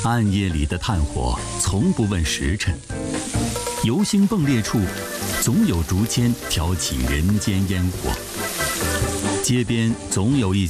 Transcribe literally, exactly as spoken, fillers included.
暗夜里的炭火从不问时辰，油星迸裂处，总有竹签挑起人间烟火。街边总有一